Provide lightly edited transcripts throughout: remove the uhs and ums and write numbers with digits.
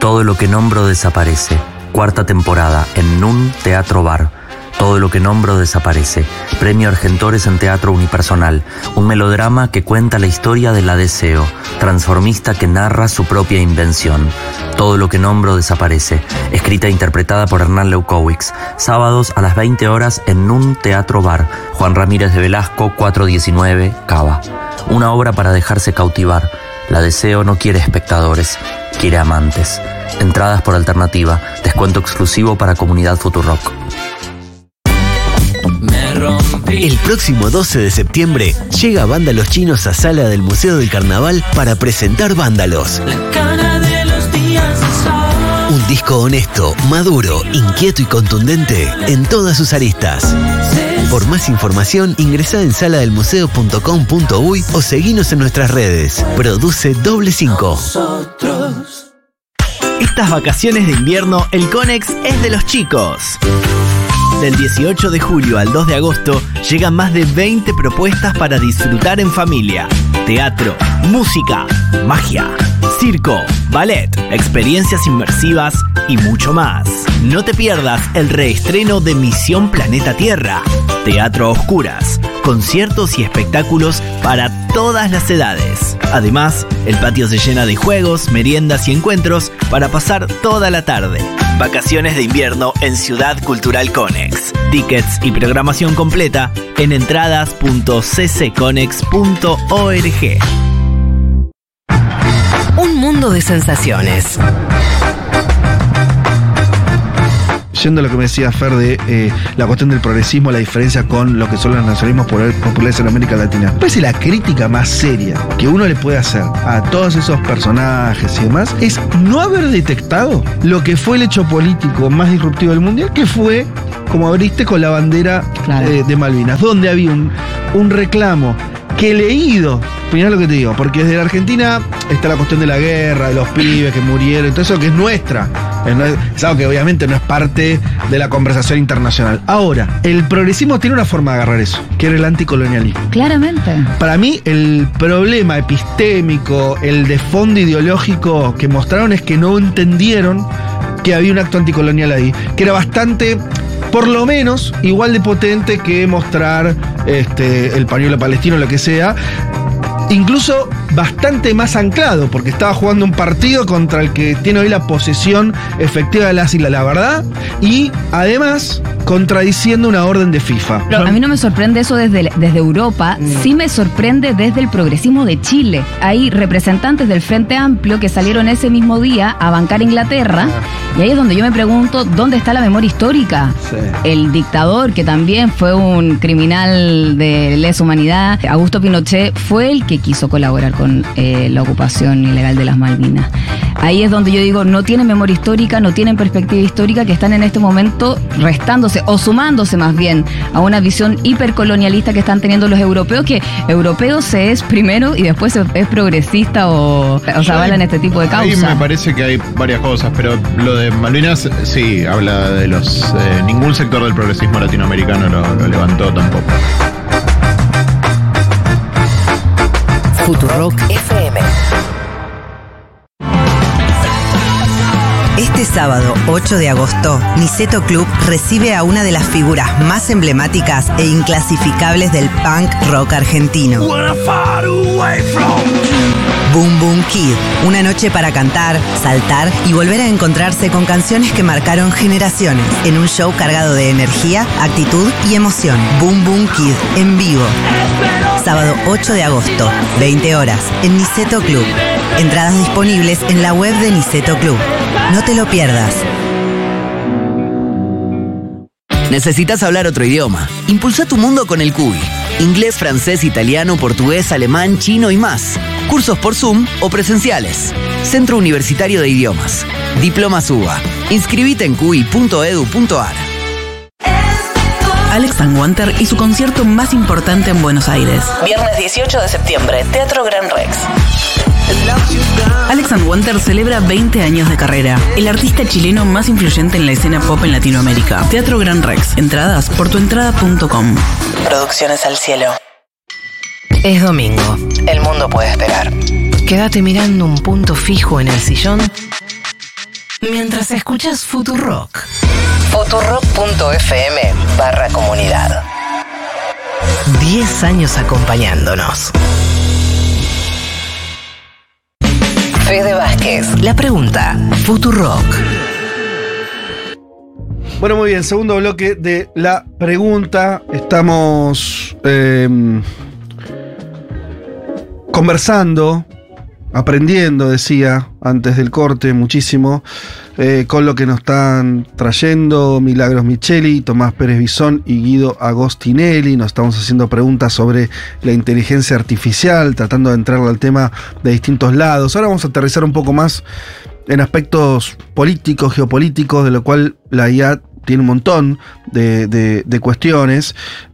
Todo lo que nombro desaparece. 4ª temporada en NUN Teatro Bar. Todo lo que nombro desaparece. Premio Argentores en Teatro Unipersonal. Un melodrama que cuenta la historia de la Deseo, transformista que narra su propia invención. Todo lo que nombro desaparece. Escrita e interpretada por Hernán Leucowicz. Sábados a las 20 horas en NUN Teatro Bar. Juan Ramírez de Velasco, 419, Cava. Una obra para dejarse cautivar. La Deseo no quiere espectadores, quiere amantes. Entradas por alternativa. Descuento exclusivo para Comunidad Futurock. El próximo 12 de septiembre llega Vándalos Chinos a Sala del Museo del Carnaval para presentar Vándalos. Un disco honesto, maduro, inquieto y contundente en todas sus aristas. Por más información, ingresá en saladelmuseo.com.uy o seguinos en nuestras redes. Produce Doble 5. Estas vacaciones de invierno, el Conex es de los chicos. Del 18 de julio al 2 de agosto llegan más de 20 propuestas para disfrutar en familia. Teatro, música, magia, circo, ballet, experiencias inmersivas y mucho más. No te pierdas el reestreno de Misión Planeta Tierra. Teatro a oscuras, conciertos y espectáculos para todas las edades. Además, el patio se llena de juegos, meriendas y encuentros para pasar toda la tarde. Vacaciones de invierno en Ciudad Cultural Conex. Tickets y programación completa en entradas.ccconex.org. Un mundo de sensaciones. Yendo a lo que me decía Fer de la cuestión del progresismo, la diferencia con lo que son los nacionalismos populares en América Latina. Me parece la crítica más seria que uno le puede hacer a todos esos personajes y demás es no haber detectado lo que fue el hecho político más disruptivo del mundial, que fue, como abriste, con la bandera de Malvinas, donde había un reclamo que leído, mirá lo que te digo, porque desde la Argentina está la cuestión de la guerra, de los pibes que murieron, y todo eso que es nuestra. Es algo que obviamente no es parte de la conversación internacional. Ahora, el progresismo tiene una forma de agarrar eso, que era el anticolonialismo. Claramente. Para mí, el problema epistémico, el de fondo ideológico que mostraron es que no entendieron que había un acto anticolonial ahí, que era bastante, por lo menos, igual de potente que mostrar el pañuelo palestino o lo que sea. Incluso bastante más anclado, porque estaba jugando un partido contra el que tiene hoy la posesión efectiva de las islas, la verdad, y además contradiciendo una orden de FIFA. Pero a mí no me sorprende eso desde Europa, sí me sorprende desde el progresismo de Chile. Hay representantes del Frente Amplio que salieron ese mismo día a bancar a Inglaterra, y ahí es donde yo me pregunto, ¿dónde está la memoria histórica? Sí. El dictador, que también fue un criminal de lesa humanidad, Augusto Pinochet, fue el que quiso colaborar con la ocupación ilegal de las Malvinas. Ahí es donde yo digo, no tienen memoria histórica, no tienen perspectiva histórica, que están en este momento restándose o sumándose más bien a una visión hipercolonialista que están teniendo los europeos, que europeo se es primero y después es progresista o se avalan este tipo de causas. Ahí me parece que hay varias cosas, pero lo de Malvinas sí habla de los... ningún sector del progresismo latinoamericano lo levantó tampoco. Futurock FM. Este sábado 8 de agosto, Niceto Club recibe a una de las figuras más emblemáticas e inclasificables del punk rock argentino. Boom Boom Kid, una noche para cantar, saltar y volver a encontrarse con canciones que marcaron generaciones, en un show cargado de energía, actitud y emoción. Boom Boom Kid, en vivo. Sábado 8 de agosto, 20 horas, en Niceto Club. Entradas disponibles en la web de Niceto Club. No te lo pierdas. ¿Necesitas hablar otro idioma? Impulsa tu mundo con el CUI. Inglés, francés, italiano, portugués, alemán, chino y más. Cursos por Zoom o presenciales. Centro Universitario de Idiomas. Diplomas UBA. Inscribite en cui.edu.ar. Alex Wanter y su concierto más importante en Buenos Aires. Viernes 18 de septiembre, Teatro Gran Rex. Alex Wanter celebra 20 años de carrera. El artista chileno más influyente en la escena pop en Latinoamérica. Teatro Gran Rex. Entradas por tuentrada.com. Producciones al cielo. Es domingo. El mundo puede esperar. Quédate mirando un punto fijo en el sillón Mientras escuchas Futurock. Futurock.fm/comunidad. 10 años acompañándonos. Fede Vázquez, La Pregunta, Futurock. Bueno, muy bien, segundo bloque de La Pregunta. Estamos conversando, aprendiendo, decía antes del corte, muchísimo, con lo que nos están trayendo Milagros Micheli, Tomás Pérez Bisón y Guido Agostinelli. Nos estamos haciendo preguntas sobre la inteligencia artificial, tratando de entrarle al tema de distintos lados. Ahora vamos a aterrizar un poco más en aspectos políticos, geopolíticos, de lo cual la IA tiene un montón de cuestiones.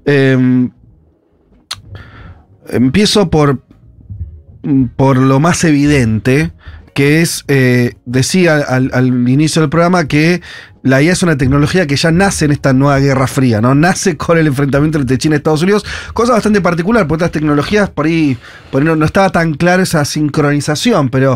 Empiezo por lo más evidente, que es, decía al inicio del programa que la IA es una tecnología que ya nace en esta nueva Guerra Fría, ¿no? Nace con el enfrentamiento entre China y Estados Unidos, cosa bastante particular, porque otras tecnologías por ahí no estaba tan clara esa sincronización, pero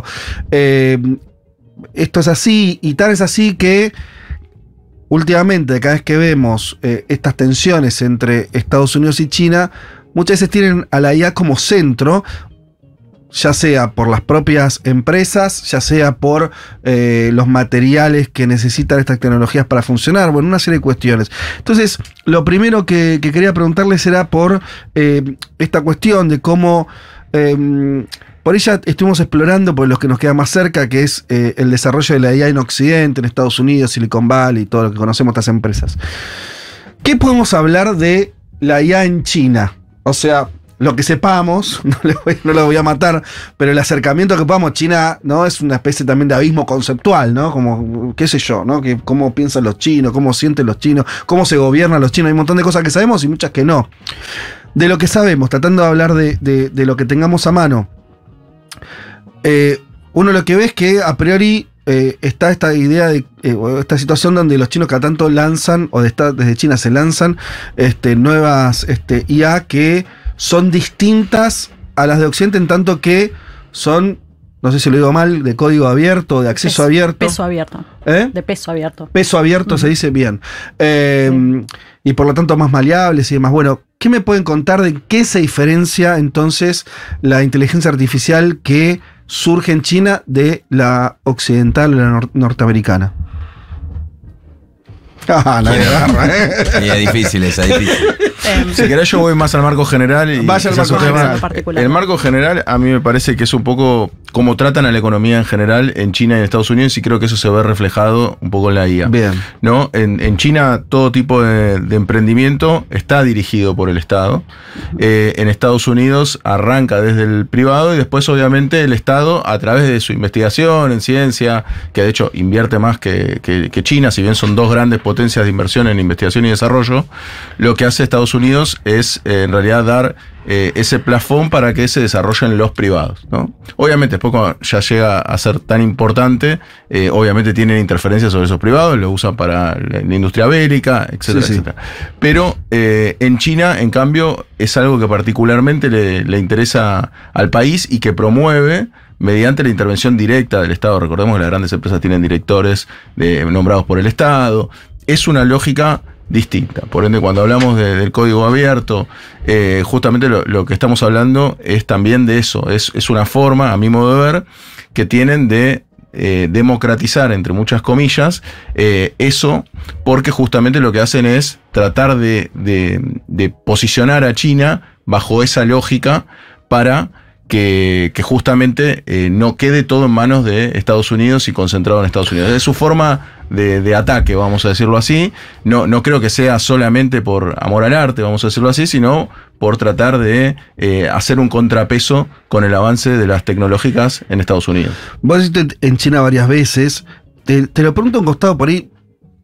esto es así, y tal es así que últimamente, cada vez que vemos estas tensiones entre Estados Unidos y China, muchas veces tienen a la IA como centro, ya sea por las propias empresas, ya sea por los materiales que necesitan estas tecnologías para funcionar, bueno, una serie de cuestiones. Entonces, lo primero que quería preguntarles era por esta cuestión de cómo, por ella estuvimos explorando por los que nos queda más cerca, que es el desarrollo de la IA en Occidente, en Estados Unidos, Silicon Valley, todo lo que conocemos estas empresas. ¿Qué podemos hablar de la IA en China? O sea, lo que sepamos, no lo voy a matar, pero el acercamiento que podamos, China, ¿no? Es una especie también de abismo conceptual, ¿no? Como, qué sé yo, ¿no? Que cómo piensan los chinos, cómo sienten los chinos, cómo se gobiernan los chinos. Hay un montón de cosas que sabemos y muchas que no. De lo que sabemos, tratando de hablar de lo que tengamos a mano, uno lo que ve es que a priori está esta idea de esta situación donde los chinos cada tanto lanzan, o desde China se lanzan nuevas IA que son distintas a las de Occidente, en tanto que son, no sé si lo digo mal, de código abierto, de acceso abierto. Peso abierto. De peso abierto. Peso abierto, se dice bien. Y por lo tanto más maleables y demás. Bueno, ¿qué me pueden contar de qué se diferencia entonces la inteligencia artificial que surge en China de la occidental o la norteamericana? Nadie agarra, Y es difícil esa, difícil. Si querés yo voy más al marco general. Y vaya al marco general. El marco general a mí me parece que es un poco cómo tratan a la economía en general en China y en Estados Unidos, y creo que eso se ve reflejado un poco en la IA. Bien. ¿No? En China todo tipo de emprendimiento está dirigido por el Estado. En Estados Unidos arranca desde el privado y después obviamente el Estado, a través de su investigación en ciencia, que de hecho invierte más que China, si bien son dos grandes potencias de inversión en investigación y desarrollo, lo que hace Estados Unidos es en realidad dar ese plafón para que se desarrollen los privados, ¿no? Obviamente después cuando ya llega a ser tan importante, obviamente tienen interferencias sobre esos privados, lo usan para la industria bélica, etcétera, sí, etcétera. Pero en China, en cambio, es algo que particularmente le interesa al país y que promueve mediante la intervención directa del Estado. Recordemos que las grandes empresas tienen directores nombrados por el Estado. Es una lógica distinta. Por ende, cuando hablamos del código abierto, justamente lo que estamos hablando es también de eso. Es una forma, a mi modo de ver, que tienen de democratizar, entre muchas comillas, eso, porque justamente lo que hacen es tratar de posicionar a China bajo esa lógica para que justamente no quede todo en manos de Estados Unidos y concentrado en Estados Unidos. Es su forma de ataque, vamos a decirlo así. No creo que sea solamente por amor al arte, vamos a decirlo así, sino por tratar de hacer un contrapeso con el avance de las tecnológicas en Estados Unidos. Vos estuviste en China varias veces. Te lo pregunto a un costado por ahí.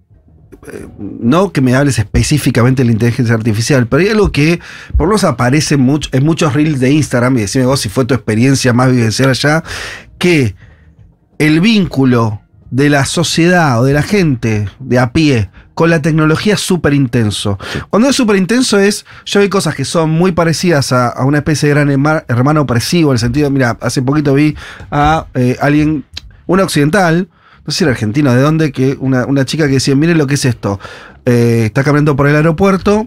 No que me hables específicamente de la inteligencia artificial, pero hay algo que por lo menos aparece en muchos reels de Instagram, y decime vos si fue tu experiencia más vivencial allá, que el vínculo de la sociedad o de la gente de a pie con la tecnología es súper intenso. Cuando es súper intenso yo vi cosas que son muy parecidas a una especie de gran hermano opresivo, en el sentido, mira, hace poquito vi a alguien, una occidental, no sé si era argentino, de dónde, que una chica que decía, miren lo que es esto. Está caminando por el aeropuerto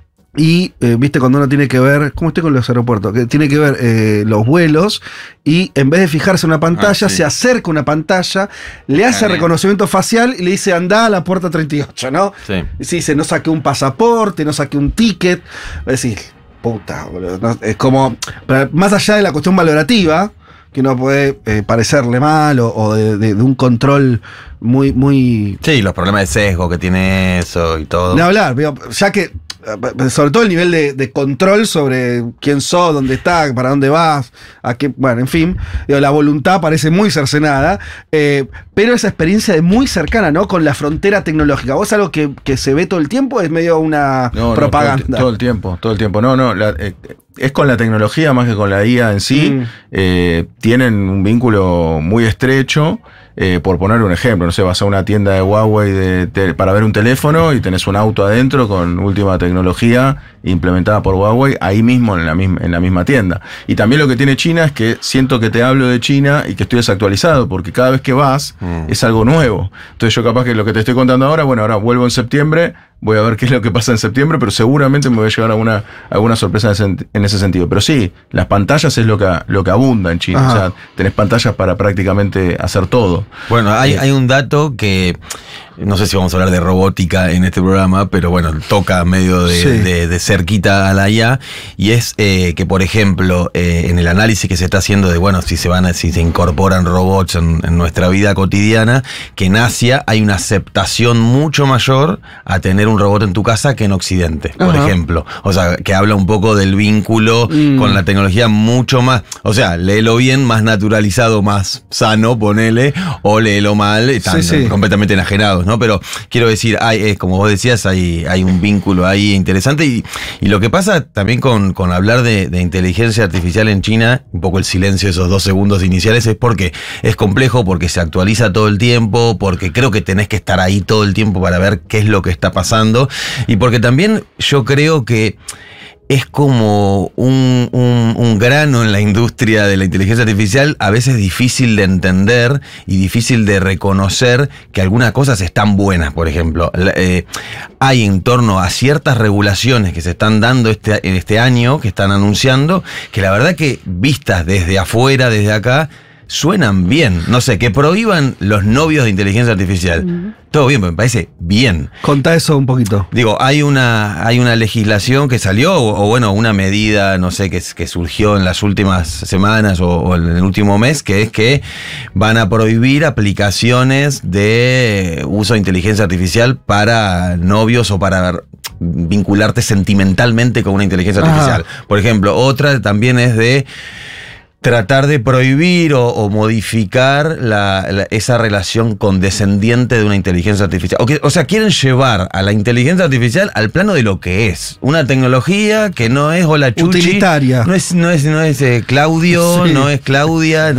y, viste, cuando uno tiene que ver, ¿cómo estoy con los aeropuertos? Que tiene que ver los vuelos y en vez de fijarse en una pantalla, se acerca una pantalla, le hace reconocimiento facial y le dice, anda a la puerta 38, ¿no? Sí. Y se dice, no saqué un pasaporte, no saqué un ticket. Es decir, puta, boludo. ¿No? Es como, más allá de la cuestión valorativa, que uno puede parecerle mal o de un control muy... Sí, los problemas de sesgo que tiene eso y todo. De hablar, ya que, sobre todo el nivel de control sobre quién sos, dónde estás, para dónde vas, a qué, bueno, en fin, la voluntad parece muy cercenada, pero esa experiencia de muy cercana, ¿no? Con la frontera tecnológica. ¿Vos algo que se ve todo el tiempo? ¿Es medio una propaganda? No, todo el tiempo. No, es con la tecnología más que con la IA en sí. Tienen un vínculo muy estrecho. Por poner un ejemplo, no sé, vas a una tienda de Huawei para ver un teléfono y tenés un auto adentro con última tecnología implementada por Huawei ahí mismo en la misma tienda. Y también lo que tiene China es que siento que te hablo de China y que estoy desactualizado, porque cada vez que vas es algo nuevo. Entonces yo capaz que lo que te estoy contando ahora, bueno, ahora vuelvo en septiembre, voy a ver qué es lo que pasa en septiembre, pero seguramente me voy a llegar a alguna sorpresa en ese sentido. Pero sí, las pantallas es lo que abunda en China. Ajá. O sea, tenés pantallas para prácticamente hacer todo. Bueno, hay un dato que, no sé si vamos a hablar de robótica en este programa, pero bueno, toca medio de cerquita a la IA, y es que, por ejemplo, en el análisis que se está haciendo de, bueno, si se incorporan robots en nuestra vida cotidiana, que en Asia hay una aceptación mucho mayor a tener un robot en tu casa que en Occidente, por ejemplo. O sea, que habla un poco del vínculo con la tecnología mucho más, o sea, léelo bien, más naturalizado, más sano, ponele, o léelo mal, están completamente enajenados, ¿no? Pero quiero decir, como vos decías, hay un vínculo ahí interesante, y lo que pasa también con hablar de inteligencia artificial en China, un poco el silencio de esos 2 segundos iniciales, es porque es complejo, porque se actualiza todo el tiempo, porque creo que tenés que estar ahí todo el tiempo para ver qué es lo que está pasando, y porque también yo creo que es como un grano en la industria de la inteligencia artificial, a veces difícil de entender y difícil de reconocer que algunas cosas están buenas. Por ejemplo, hay en torno a ciertas regulaciones que se están dando este año, que están anunciando, que la verdad que vistas desde afuera, desde acá, suenan bien. No sé, que prohíban los novios de inteligencia artificial. Todo bien, me parece bien. Contá eso un poquito. Digo, hay una legislación que salió, o bueno, una medida, no sé, que surgió en las últimas semanas o en el último mes, que es que van a prohibir aplicaciones de uso de inteligencia artificial para novios o para vincularte sentimentalmente con una inteligencia artificial. Por ejemplo, otra también es de tratar de prohibir o modificar esa relación condescendiente de una inteligencia artificial. O sea, quieren llevar a la inteligencia artificial al plano de lo que es. Una tecnología que no es hola chuchi. Utilitaria. No es Claudio, no es Claudia.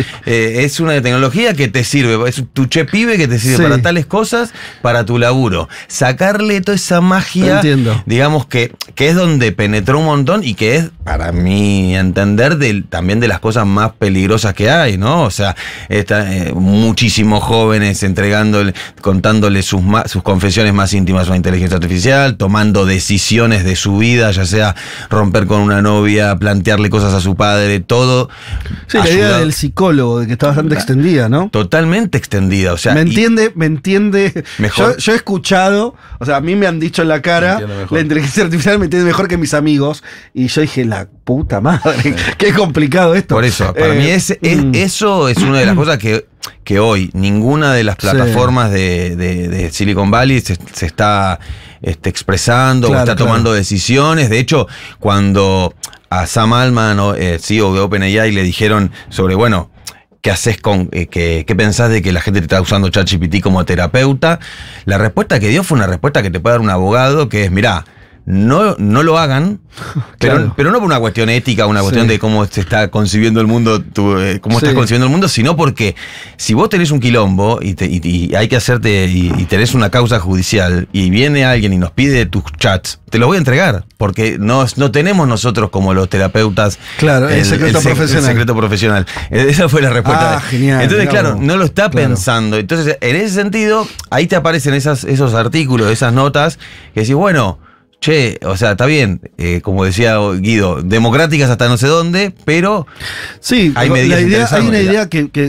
Es una tecnología que te sirve. Es tu che pibe que te sirve para tales cosas, para tu laburo. Sacarle toda esa magia, digamos que es donde penetró un montón, y que es, para mi entender, también de las cosas más peligrosas que hay, ¿no? O sea, muchísimos jóvenes contándole sus confesiones más íntimas a una inteligencia artificial, tomando decisiones de su vida, ya sea romper con una novia, plantearle cosas a su padre, todo. Sí, la idea del psicólogo, de que está bastante extendida, ¿no? Totalmente extendida, o sea. Me entiende mejor. Yo he escuchado, o sea, a mí me han dicho en la cara, la inteligencia artificial me entiende mejor que mis amigos, y yo dije, la puta madre, qué complicado esto. Por eso, para mí eso es una de las cosas que hoy ninguna de las plataformas de Silicon Valley se está expresando o está tomando decisiones. De hecho, cuando a Sam Altman, CEO de OpenAI, le dijeron sobre, bueno, ¿qué haces qué pensás de que la gente te está usando ChatGPT como terapeuta? La respuesta que dio fue una respuesta que te puede dar un abogado, que es, mirá, no lo hagan, Claro. pero no por una cuestión ética, una cuestión de cómo se está concibiendo el mundo, cómo estás concibiendo el mundo, sino porque si vos tenés un quilombo y hay que hacerte, y tenés una causa judicial, y viene alguien y nos pide tus chats, te los voy a entregar, porque no tenemos nosotros como los terapeutas. Claro, el secreto profesional. El secreto profesional. Esa fue la respuesta. Genial. Entonces, claro, no lo está Claro. pensando. Entonces, en ese sentido, ahí te aparecen esos artículos, esas notas, que decís, bueno, che, o sea, está bien, como decía Guido, democráticas hasta no sé dónde, pero sí, hay medidas hay interesantes. una idea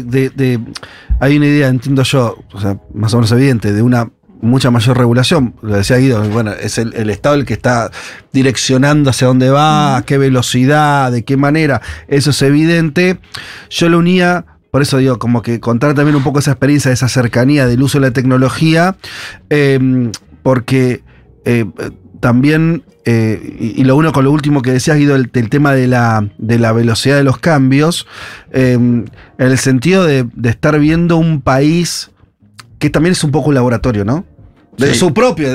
hay una idea, entiendo yo, o sea, más o menos evidente, de una mucha mayor regulación. Lo decía Guido, bueno, es el Estado el que está direccionando hacia dónde va, a qué velocidad, de qué manera, eso es evidente. Yo lo unía, por eso digo, como que contar también un poco esa experiencia, esa cercanía del uso de la tecnología, porque también, y lo uno con lo último que decías, Guido, el tema de la velocidad de los cambios, en el sentido de estar viendo un país que también es un poco un laboratorio, ¿no? De su propio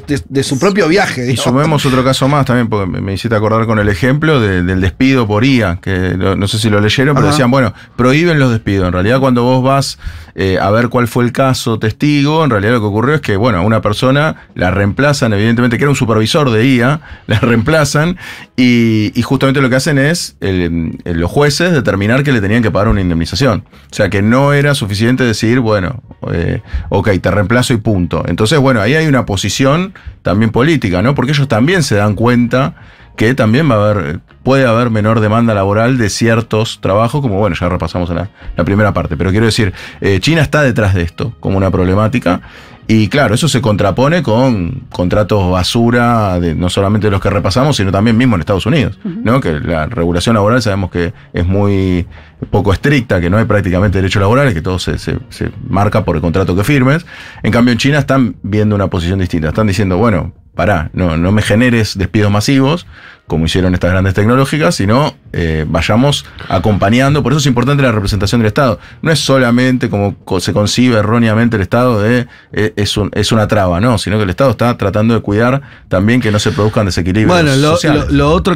viaje. Y sumemos otro caso más también, porque me hiciste acordar con el ejemplo del despido por IA, que no sé si lo leyeron, pero decían, bueno, prohíben los despidos. En realidad, cuando vos vas a ver cuál fue el caso testigo, en realidad lo que ocurrió es que, bueno, a una persona la reemplazan, evidentemente, que era un supervisor de IA, la reemplazan, y justamente lo que hacen es, los jueces, determinar que le tenían que pagar una indemnización. O sea, que no era suficiente decir, bueno, ok, te reemplazo y punto. Entonces, bueno, ahí hay una posición también política, ¿no? Porque ellos también se dan cuenta que también puede haber menor demanda laboral de ciertos trabajos, como bueno, ya repasamos en la primera parte. Pero quiero decir, China está detrás de esto como una problemática. Y claro, eso se contrapone con contratos basura, no solamente de los que repasamos, sino también mismo en Estados Unidos, ¿no? Que la regulación laboral sabemos que es muy poco estricta, que no hay prácticamente derechos laborales, que todo se marca por el contrato que firmes. En cambio, en China están viendo una posición distinta. Están diciendo, bueno, pará, no me generes despidos masivos, como hicieron estas grandes tecnológicas, sino vayamos acompañando. Por eso es importante la representación del Estado. No es solamente como se concibe erróneamente el Estado es una traba, no, sino que el Estado está tratando de cuidar también que no se produzcan desequilibrios sociales. Lo otro